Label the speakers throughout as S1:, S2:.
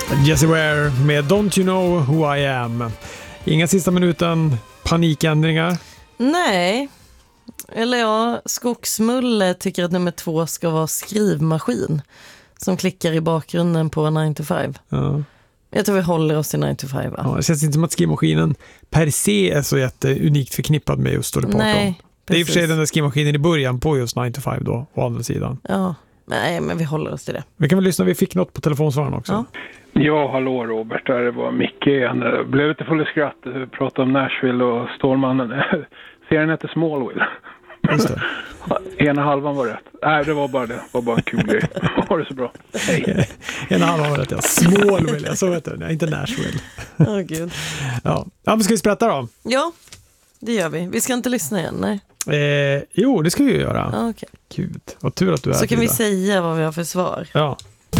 S1: Jessie Ware med Don't You Know Who I Am. Inga sista minuten panikändringar.
S2: Nej. Eller ja, Skogsmulle tycker att nummer 2 ska vara skrivmaskin som klickar i bakgrunden på 9 to 5.
S1: Ja.
S2: Jag tror vi håller oss till 9 to 5.
S1: Ja, det känns inte som att skrivmaskinen per se är så jätteunikt förknippad med just Dolly Parton.
S2: Nej,
S1: det är i och för sig den där skrivmaskinen i början på just 9 to 5 då, å andra sidan.
S2: Ja, nej men vi håller oss till det.
S1: Vi kan väl lyssna, vi fick något på telefonsvararen också.
S2: Ja.
S3: Ja, hallå Robert, det var Micke igen. Blev lite full i skratt, pratade om Nashville och Stålmannen. Serien heter Smallville.
S1: Just det.
S3: Ena halvan var rätt. Nej, det var bara det. Det var bara en kul grej. Ha det så bra. Hej.
S1: Ena halvan var rätt, ja. Smallville, jag så heter det. Nej, inte Nashville.
S2: Åh gud.
S1: Ja, men ska vi sprätta då?
S2: Ja, det gör vi. Vi ska inte lyssna igen, nej.
S1: Jo, det ska vi ju göra.
S2: Ja, okej.
S1: Gud, vad tur att du är.
S2: Så kan
S1: Frida.
S2: vi säga vad vi har för svar.
S1: Ja.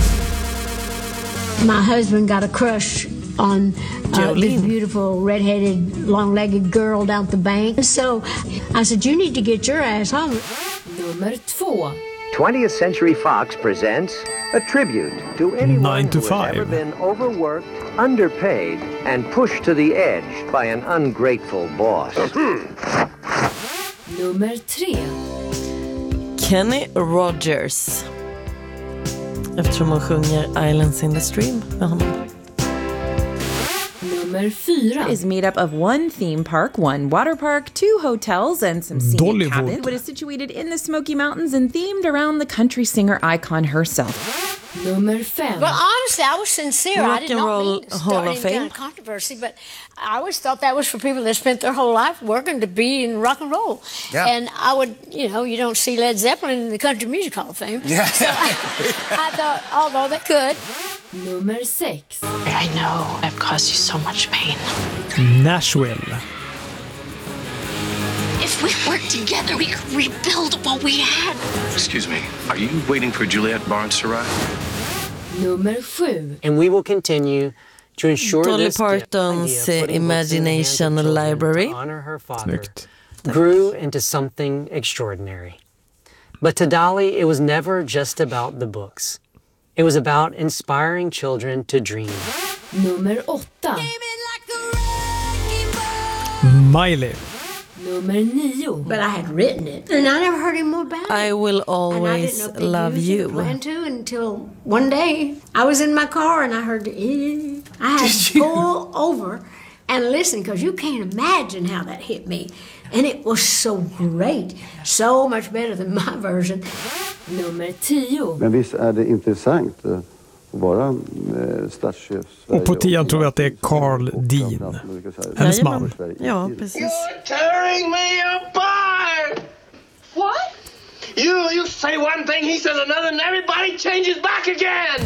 S4: My husband got a crush on this beautiful red-headed, long-legged girl down at the bank. So I said, you need to get your ass home.
S5: Nummer 2.
S6: 20th Century Fox presents a tribute to anyone
S1: 9 to
S6: who has
S1: 5.
S6: ever been overworked, underpaid, and pushed to the edge by an ungrateful boss.
S5: Nummer 3.
S2: Kenny Rogers. Eftersom hon sjunger Islands in the Stream med honom.
S5: Nummer 4.
S7: Is made up of one theme park, one water park, 2 hotels, and some scenic
S1: Dollywood.
S7: cabins. It is situated in the Smoky Mountains and themed around the country singer icon herself.
S5: Nummer 5.
S4: Well, honestly, I was sincere.
S2: Rock
S4: I did
S2: and
S4: not
S2: Roll
S4: mean to
S2: Hall
S4: start
S2: of
S4: any kind
S2: Fame.
S4: of controversy, but I always thought that was for people that spent their whole life working to be in rock and roll.
S8: Yeah.
S4: And I would, you don't see Led Zeppelin in the Country Music Hall of Fame.
S8: Yeah.
S4: So I thought, although they could.
S5: Nummer 6.
S9: I know I've caused you so much pain.
S1: Nashville.
S9: If we worked together, we could rebuild what we had.
S10: Excuse me, are you waiting for Juliette Barnes to arrive?
S5: Nummer 7.
S11: And we will continue to ensure
S2: Dolly
S11: this
S2: Partons
S11: idea of putting books in the hands of
S2: Imagination
S11: children
S2: Library.
S11: to honor her father
S1: Snyggt.
S11: grew into something extraordinary. But to Dolly, it was never just about the books. It was about inspiring children to dream.
S5: Nummer 8.
S1: Miley.
S5: Nummer 9.
S4: But I had written it, and I never heard any more about it.
S2: I will
S4: And I didn't
S2: always
S4: know if they
S2: love
S4: used it or
S2: you.
S4: planned to until one day I was in my car and I heard the I had to pull over and listen because you can't imagine how that hit me. And it was so great. So much better than my version.
S5: Nummer 10.
S12: Men visst är det intressant att vara statschef.
S1: Och på 10 tror jag att det är Carl Dean. Hennes man.
S2: Ja, precis.
S8: You're tearing me apart!
S9: What?
S8: You say one thing, he says another, and everybody changes back again!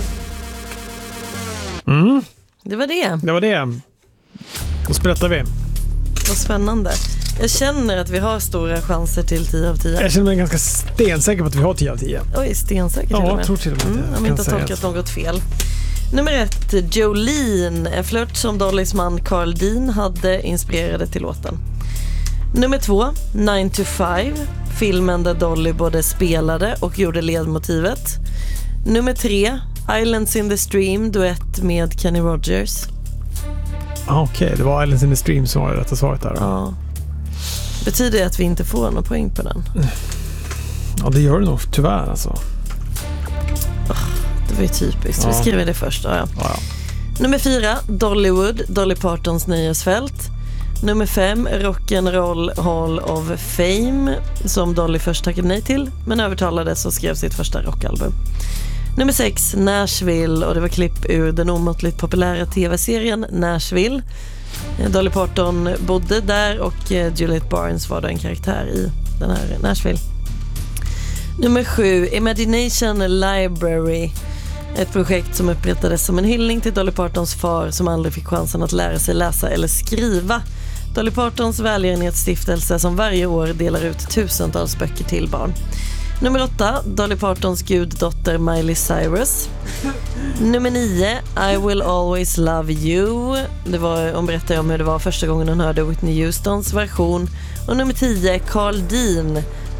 S2: Det var det.
S1: Det var det. Då sprättar vi.
S2: Vad spännande. Jag känner att vi har stora chanser till 10 av 10.
S1: Jag känner mig ganska stensäker på att vi har 10 av 10.
S2: Oj, stensäker till och
S1: Ja,
S2: med.
S1: jag tror till och med det.
S2: Om
S1: Kan
S2: inte har
S1: säga
S2: tolkat
S1: att-
S2: något fel. Nummer 1, Jolene. En flört som Dollys man Carl Dean hade inspirerade till låten. Nummer 2, 9 to 5. Filmen där Dolly både spelade och gjorde ledmotivet. Nummer 3, Islands in the Stream, duett med Kenny Rogers.
S1: Okej, det var Islands in the Stream som var det rätta svaret där.
S2: Ja. Betyder det att vi inte får någon poäng på den?
S1: Ja, det gör det nog tyvärr alltså.
S2: Det var ju typiskt.
S1: Ja.
S2: Vi skriver det först. Ja.
S1: Ja.
S2: Nummer 4, Dollywood, Dolly Partons nöjesfält. Nummer 5, Rock'n'Roll Hall of Fame, som Dolly först tackade nej till, men övertalades och skrev sitt första rockalbum. Nummer 6, Nashville, och det var klipp ur den omåttligt populära tv-serien Nashville. Dolly Parton bodde där och Juliette Barnes var då en karaktär i den här Nashville. Nummer 7, Imagination Library. Ett projekt som upprättades som en hyllning till Dolly Partons far som aldrig fick chansen att lära sig läsa eller skriva. Dolly Partons välgörenhetsstiftelse som varje år delar ut tusentals böcker till barn. Nummer 8, Dolly Partons guddotter Miley Cyrus. Nummer 9, I will always love you. Hon berättar om hur det var första gången hon hörde Whitney Houstons version. Och nummer 10, Carl Dean,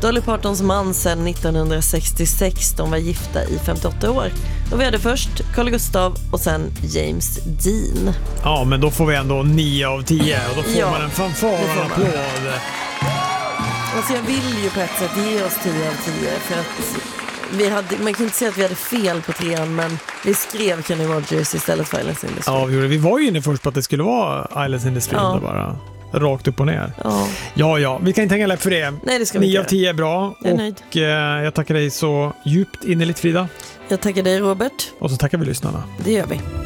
S2: Dolly Partons man sedan 1966. De var gifta i 58 år. Och vi hade först Carl Gustaf och sen James Dean.
S1: Ja, men då får vi ändå 9 av 10 och då får man en fanfar och en applåd.
S2: Alltså jag vill ju på ett sätt ge oss 10 av 10 för att man kan inte säga att vi hade fel på 3, men vi skrev Kenny Rogers istället för Islands in the Stream.
S1: Ja, vi var ju inne först på att det skulle vara Islands in the Stream bara. Rakt upp och ner. Ja, vi kan inte hänga läpp för det.
S2: Nej, det ska vi
S1: 9 av 10 är bra. Och jag tackar dig så djupt innerligt, Frida.
S2: Jag tackar dig, Robert.
S1: Och så tackar vi lyssnarna.
S2: Det gör vi.